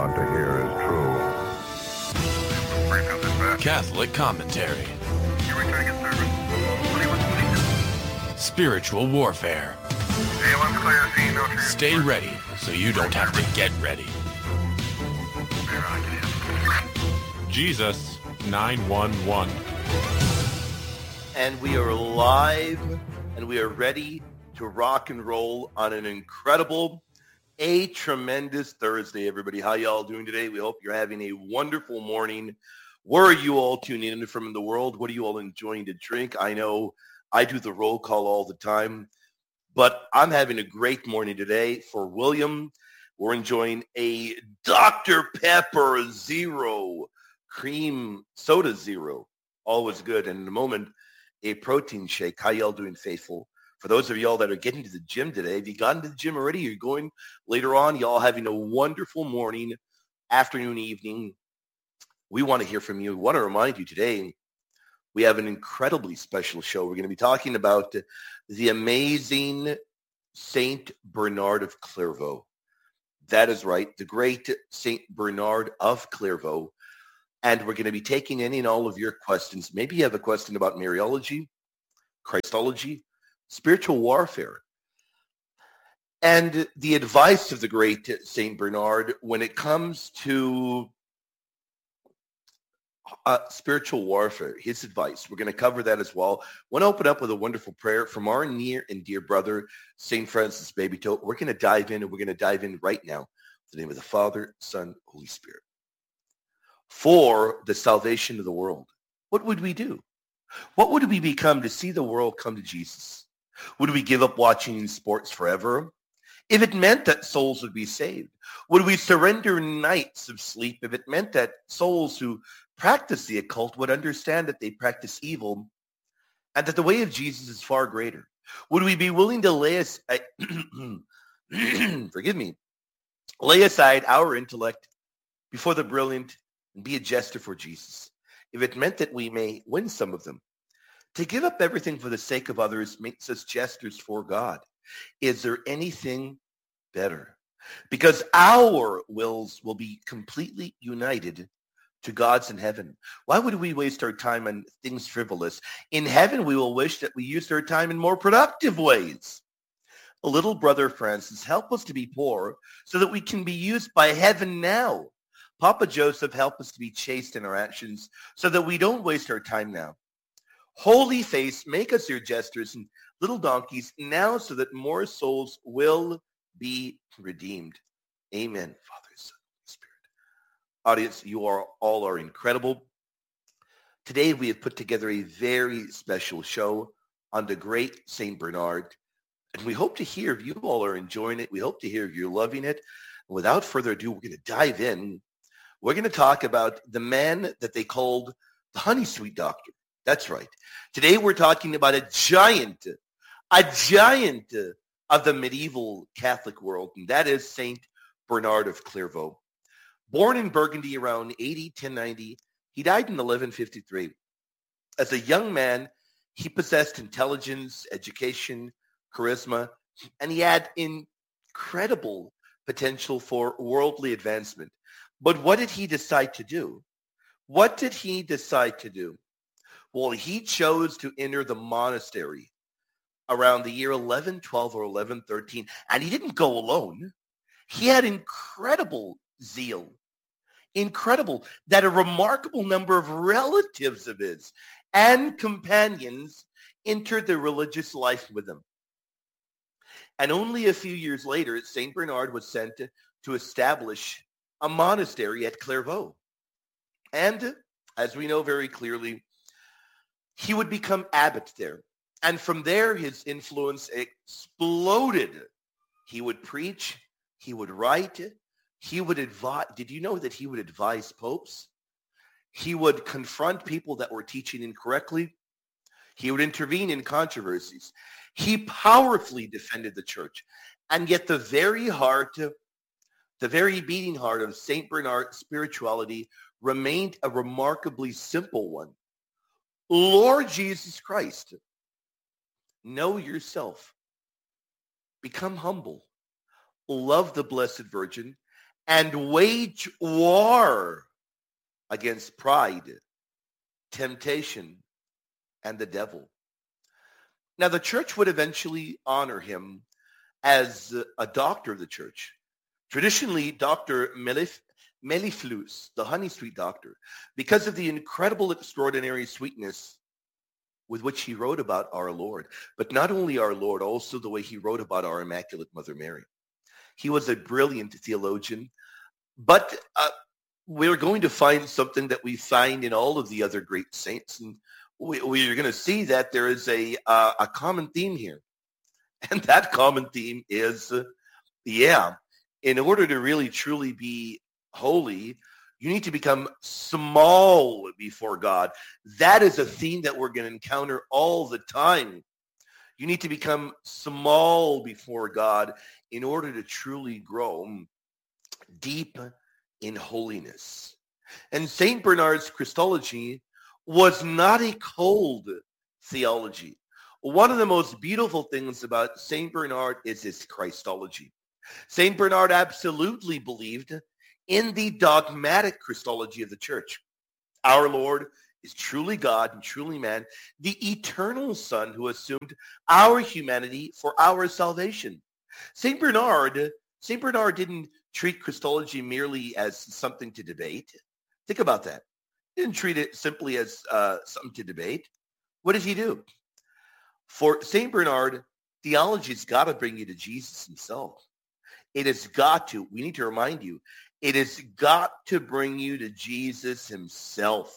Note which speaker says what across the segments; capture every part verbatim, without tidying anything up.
Speaker 1: about to hear is true.
Speaker 2: Catholic commentary. Spiritual warfare. Stay ready so you don't have to get ready. Jesus nine one one.
Speaker 3: And we are live, and we are ready to rock and roll on an incredible, a tremendous Thursday, everybody. How y'all doing today? We hope you're having a wonderful morning. Where are you all tuning in from in the world? What are you all enjoying to drink? I know I do the roll call all the time, but I'm having a great morning today. For William, we're enjoying a Doctor Pepper Zero Cream Soda Zero. Always good. And in a moment, a protein shake. How y'all doing, faithful? For those of y'all that are getting to the gym today, have you gotten to the gym already? You're going later on. Y'all having a wonderful morning, afternoon, evening. We want to hear from you. We want to remind you today, we have an incredibly special show. We're going to be talking about the amazing Saint Bernard of Clairvaux. That is right, the great Saint Bernard of Clairvaux. And we're going to be taking any and all of your questions. Maybe you have a question about Mariology, Christology, spiritual warfare, and the advice of the great Saint Bernard when it comes to uh, spiritual warfare, his advice. We're going to cover that as well. I want to open up with a wonderful prayer from our near and dear brother, Saint Francis Babytoe. We're going to dive in, and we're going to dive in right now. In the name of the Father, Son, Holy Spirit. For the salvation of the world, what would we do? What would we become to see the world come to Jesus? Would we give up watching sports forever? If it meant that souls would be saved, would we surrender nights of sleep if it meant that souls who practice the occult would understand that they practice evil and that the way of Jesus is far greater? Would we be willing to lay aside, forgive me, lay aside our intellect before the brilliant and be a jester for Jesus, if it meant that we may win some of them? To give up everything for the sake of others makes us jesters for God. Is there anything better? Because our wills will be completely united to God's in heaven. Why would we waste our time on things frivolous? In heaven, we will wish that we used our time in more productive ways. Little brother Francis, help us to be poor so that we can be used by heaven now. Papa Joseph, help us to be chaste in our actions so that we don't waste our time now. Holy Face, make us your jesters and little donkeys now so that more souls will be redeemed. Amen, Father, Son, Holy Spirit. Audience, you are all are incredible. Today we have put together a very special show on the great Saint Bernard, and we hope to hear if you all are enjoying it. We hope to hear if you're loving it. And without further ado, we're going to dive in. We're going to talk about the man that they called the honey sweet doctor. That's right. Today we're talking about a giant, a giant of the medieval Catholic world, and that is Saint Bernard of Clairvaux. Born in Burgundy around A D ten ninety, he died in eleven fifty-three. As a young man, he possessed intelligence, education, charisma, and he had incredible potential for worldly advancement. But what did he decide to do? What did he decide to do? Well, he chose to enter the monastery around the year eleven twelve or eleven thirteen, and he didn't go alone. He had incredible zeal, incredible, that a remarkable number of relatives of his and companions entered the religious life with him. And only a few years later, Saint Bernard was sent to, to establish a monastery at Clairvaux. And as we know very clearly, he would become abbot there. And from there, his influence exploded. He would preach, he would write, he would advise. Did you know that he would advise popes? He would confront people that were teaching incorrectly. He would intervene in controversies. He powerfully defended the church. And yet the very heart, the very beating heart of Saint Bernard's spirituality remained a remarkably simple one. Lord Jesus Christ, know yourself. Become humble. Love the Blessed Virgin and wage war against pride, temptation, and the devil. Now, the church would eventually honor him as a doctor of the church. Traditionally, Doctor Melif- Meliflus, the honey sweet doctor, because of the incredible, extraordinary sweetness with which he wrote about our Lord. But not only our Lord, also the way he wrote about our Immaculate Mother Mary. He was a brilliant theologian, but uh, we're going to find something that we find in all of the other great saints, and we, we're going to see that there is a uh, a common theme here, and that common theme is, uh, yeah, in order to really truly be holy, you need to become small before God. That is a theme that we're going to encounter all the time. You need to become small before God in order to truly grow deep in holiness. And Saint Bernard's Christology was not a cold theology. One of the most beautiful things about Saint Bernard is his Christology. Saint Bernard absolutely believed in the dogmatic Christology of the church. Our Lord is truly God and truly man, the eternal Son who assumed our humanity for our salvation. Saint Bernard, Saint Bernard didn't treat Christology merely as something to debate. Think about that. He didn't treat it simply as uh, something to debate. What did he do? For Saint Bernard, theology's got to bring you to Jesus himself. It has got to. We need to remind you, it has got to bring you to Jesus himself.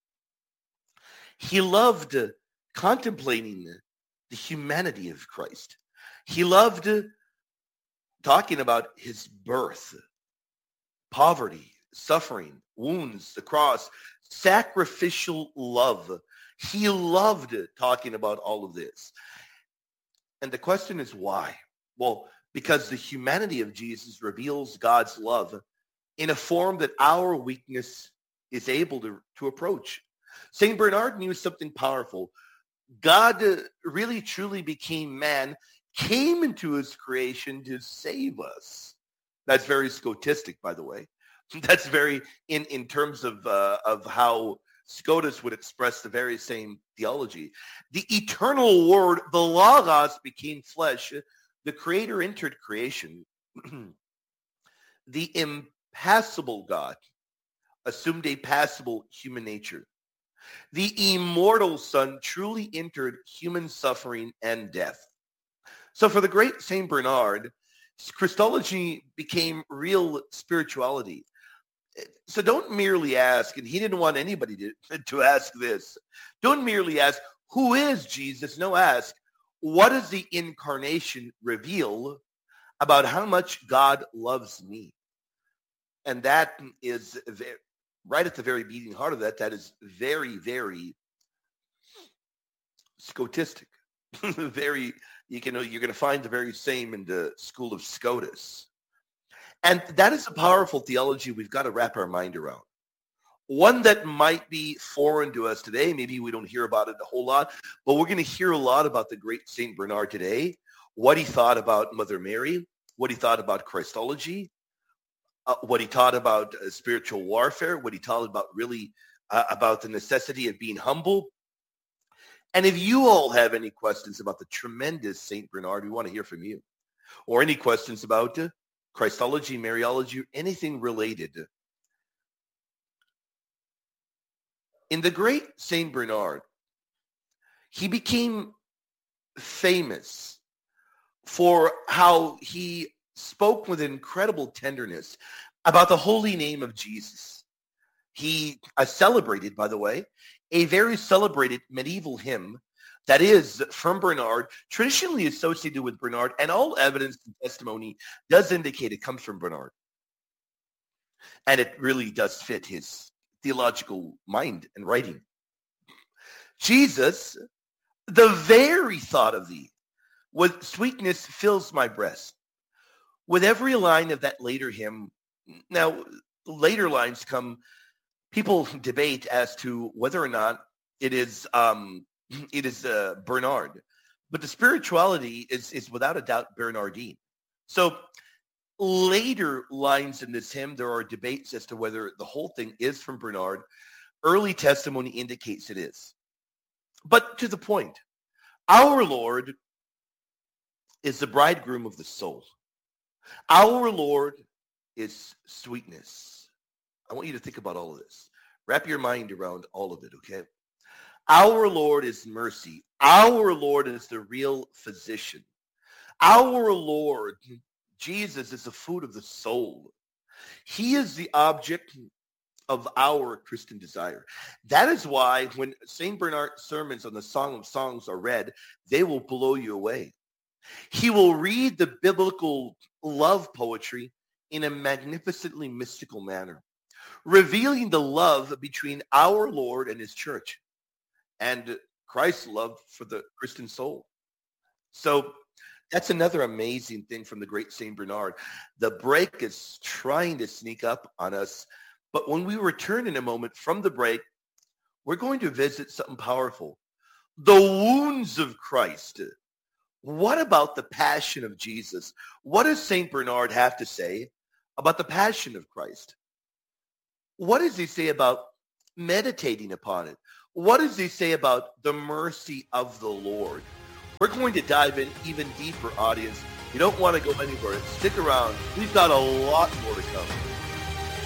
Speaker 3: He loved contemplating the humanity of Christ. He loved talking about his birth, poverty, suffering, wounds, the cross, sacrificial love. He loved talking about all of this. And the question is why? Well, because the humanity of Jesus reveals God's love in a form that our weakness is able to, to approach. Saint Bernard knew something powerful. God really truly became man, came into his creation to save us. That's very Scotistic, by the way. That's very in, in terms of uh, of how Scotus would express the very same theology. The eternal word, the Logos, became flesh. The Creator entered creation. The impassible God assumed a passible human nature. The immortal Son truly entered human suffering and death. So for the great Saint Bernard, Christology became real spirituality. So don't merely ask, and he didn't want anybody to, to ask this. Don't merely ask, who is Jesus? No, ask, what does the incarnation reveal about how much God loves me? And that is very, right at the very beating heart of that, that is very, very Scotistic. very, you can, you're going to find the very same in the school of Scotus. And that is a powerful theology we've got to wrap our mind around. One that might be foreign to us today. Maybe we don't hear about it a whole lot, but we're going to hear a lot about the great Saint Bernard today, what he thought about Mother Mary, what he thought about Christology, uh, what he taught about uh, spiritual warfare, what he taught about really uh, about the necessity of being humble. And if you all have any questions about the tremendous Saint Bernard, we want to hear from you. Or any questions about uh, Christology, Mariology, or anything related. In the great Saint Bernard, he became famous for how he spoke with incredible tenderness about the holy name of Jesus. He uh, celebrated, by the way, a very celebrated medieval hymn that is from Bernard, traditionally associated with Bernard, and all evidence and testimony does indicate it comes from Bernard. And it really does fit his theological mind and writing. Jesus, the very thought of thee, with sweetness fills my breast. With every line of that later hymn, now later lines come, people debate as to whether or not it is um, it is uh, Bernard, but the spirituality is is without a doubt Bernardine. So Later lines in this hymn, there are debates as to whether the whole thing is from Bernard. Early testimony indicates it is. But to the point, our Lord is the bridegroom of the soul. Our Lord is sweetness. I want you to think about all of this. Wrap your mind around all of it, okay? Our Lord is mercy. Our Lord is the real physician. Our Lord, Jesus, is the food of the soul. He is the object of our Christian desire. That is why when Saint Bernard's sermons on the Song of Songs are read, they will blow you away. He will read the biblical love poetry in a magnificently mystical manner, revealing the love between our Lord and his church and Christ's love for the Christian soul. So that's another amazing thing from the great Saint Bernard. The break is trying to sneak up on us, but when we return in a moment from the break, we're going to visit something powerful. The wounds of Christ. What about the passion of Jesus? What does Saint Bernard have to say about the passion of Christ? What does he say about meditating upon it? What does he say about the mercy of the Lord? We're going to dive in even deeper, audience. You don't want to go anywhere. Stick around. We've got a lot more to come.